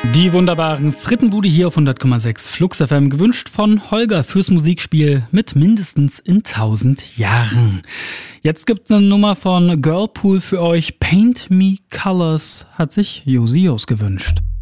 Die wunderbaren Frittenbude hier auf 100,6 Flux FM, gewünscht von Holger fürs Musikspiel mit mindestens in 1000 Jahren. Jetzt gibt's eine Nummer von Girlpool für euch. Paint Me Colors hat sich Josi Jos gewünscht.